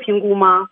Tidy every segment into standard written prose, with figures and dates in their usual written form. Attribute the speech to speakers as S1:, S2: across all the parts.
S1: 评估吗？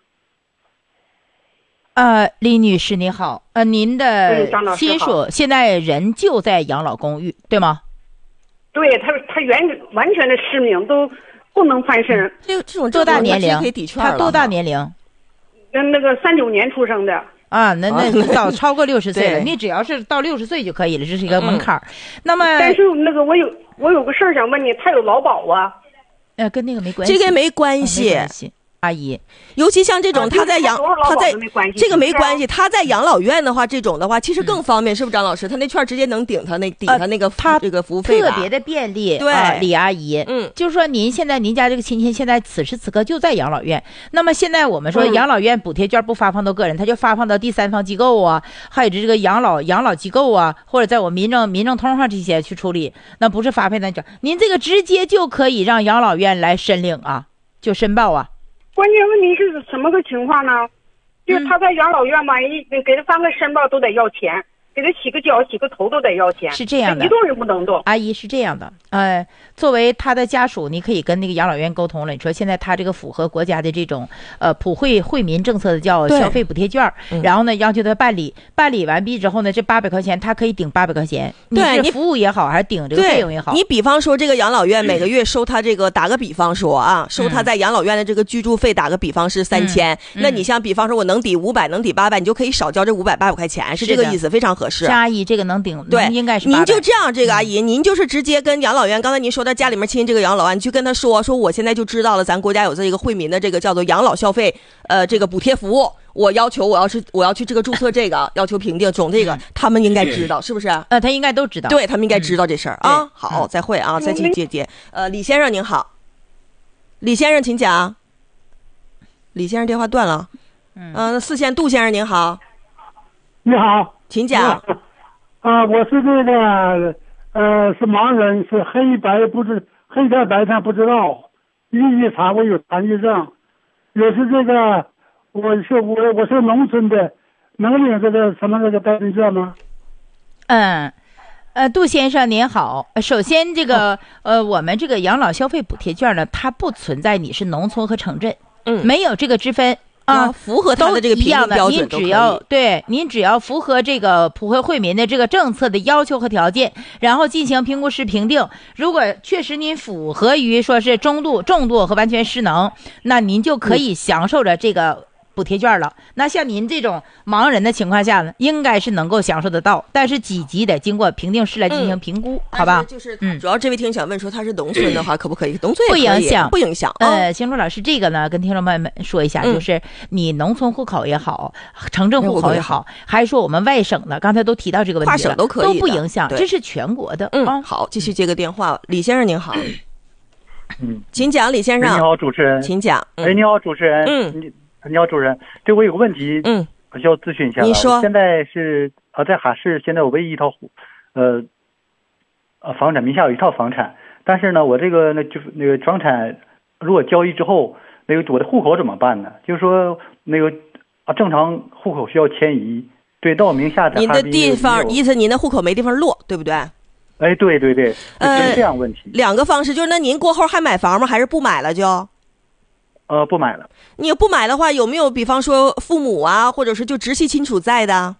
S2: 李女士你好，您的亲属现在人就在养老公寓，对吗？
S1: 对，他完全的失明，都不能翻身。
S3: 这种
S2: 多大年龄？他多大年龄？
S1: 那个39年出生的。
S2: 啊，那早超过60岁了。你只要是到60岁就可以了，这是一个门槛。那么，
S1: 但是那个我有个事儿想问你，他有劳保啊？
S2: 跟那个没关系，
S3: 这个没关系。
S2: 阿姨，
S3: 尤其像这种他在这个没关系，他在养老院的话，这种的话其实更方便，是不是张老师？他那券直接能抵他那个这个服务费，
S2: 特别的便利。
S3: 对，
S2: 李阿姨，就是说您现在您家这个亲戚现在此时此刻就在养老院，那么现在我们说养老院补贴券不发放到个人，他就发放到第三方机构啊，还有这个养老机构啊，或者在我民政通上这些去处理，那不是发配那券，您这个直接就可以让养老院来申领啊，就申报啊。
S1: 关键问题是什么个情况呢？就是他在养老院嘛，给他发个申报都得要钱，给他洗个脚、洗个头都得要钱。
S2: 是这样的，
S1: 一动也不能动。
S2: 阿姨是这样的，作为他的家属，你可以跟那个养老院沟通了。你说现在他这个符合国家的这种普惠民政策的叫消费补贴券，然后呢要求他办理完毕之后呢，这800块钱他可以顶800块钱。
S3: 对，
S2: 你服务也好，还是顶这个费用也好。
S3: 你比方说这个养老院每个月收他这个，打个比方说啊，收他在养老院的这个居住费，打个比方是3000，那你像比方说我能抵500，能抵800，你就可以少交这580块钱，是这个意思，非常合适。
S2: 阿姨，这个能顶，
S3: 对，
S2: 应该是
S3: 您就这样，这个阿姨，您就是直接跟养老院，刚才您说的家里面亲这个养老院，你去跟他说我现在就知道了，咱国家有这个惠民的这个叫做养老消费这个补贴服务，我要求我要去这个注册这个要求评定总这个，他们应该知道是不是？
S2: 他应该都知道，
S3: 对，他们应该知道这事儿啊。好，再会啊，再请姐姐。李先生您好，李先生请讲。李先生电话断了。4线杜先生您好。
S4: 你好，
S3: 请讲。
S4: 我是这个是盲人，是黑白不知，黑的白他不知道，一查我有残疾症，也是这个，我是农村的，能领这个什么这个单身证吗？
S2: 杜先生您好，首先这个我们这个养老消费补贴券呢，它不存在你是农村和城镇，没有这个之分。
S3: 符合他的这个评定标准都可以。
S2: 您只要符合这个普惠惠民的这个政策的要求和条件，然后进行评估师评定。如果确实您符合于说是中度和完全失能，那您就可以享受着这个补贴券了。那像您这种盲人的情况下呢，应该是能够享受得到，但是几级得经过评定师来进行评估，好吧？
S3: 就是主要这位听众想问说，他是农村的话，可不可以？农村也可以，不影响。
S2: 星珠老师，这个呢，跟听众朋友们说一下，就是你农村户口也好，城镇户口也好，还是说我们外省的，刚才都提到这个问题了，
S3: 跨省都可以，
S2: 都不影响，这是全国的。
S3: 好，继续接个电话，李先生您好。请讲，李先生。
S5: 你好，主持人。
S3: 请讲。
S5: 你好，主持人。你好，主任，对我有个问题，我需要咨询一下。
S3: 你说。
S5: 现在是在哈市，现在我唯一一套房产，名下有一套房产，但是呢，我这个那个房产，如果交易之后，那个我的户口怎么办呢？就是说那个正常户口需要迁移，对，到我名下的。
S3: 您的地方，意思您的户口没地方落，对不对？
S5: 哎，对，是这样问题。
S3: 两个方式，就是那您过后还买房吗？还是不买了就？
S5: 不买了。
S3: 你不买的话，有没有比方说父母啊，或者是就直系亲属在的？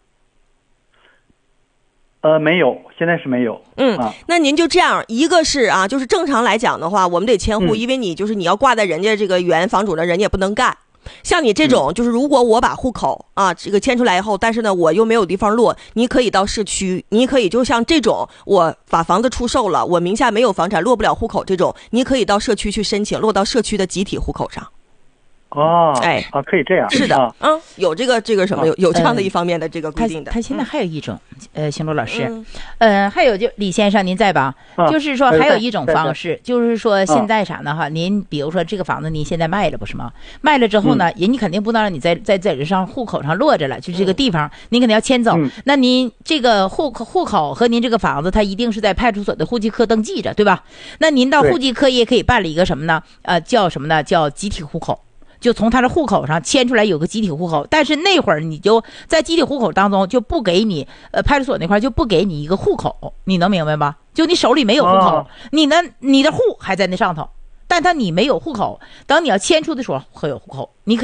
S5: 没有，现在是没有。
S3: 那您就这样，一个是就是正常来讲的话，我们得迁户，因为你就是你要挂在人家这个原房主的，人家也不能干。像你这种，就是如果我把户口这个迁出来以后，但是呢我又没有地方落，你可以到市区，你可以就像这种，我把房子出售了，我名下没有房产，落不了户口这种，你可以到社区去申请，落到社区的集体户口上。
S5: 可以这样。
S3: 是的，有这个什么有这样的一方面的这个规定的。
S2: 他现在还有一种，星罗老师，还有就李先生您在吧？就是说还有一种方式，就是说现在啥呢哈？您比如说这个房子您现在卖了不是吗？卖了之后呢，人家肯定不能让你在这上户口上落着了，就这个地方您肯定要迁走。那您这个户口和您这个房子，它一定是在派出所的户籍科登记着，对吧？那您到户籍科也可以办理一个什么呢？叫什么呢？叫集体户口。就从他的户口上迁出来有个集体户口，但是那会儿你就在集体户口当中就不给你派出所那块就不给你一个户口，你能明白吧？就你手里没有户口，你的户还在那上头，但你没有户口，等你要迁出的时候会有户口，你可以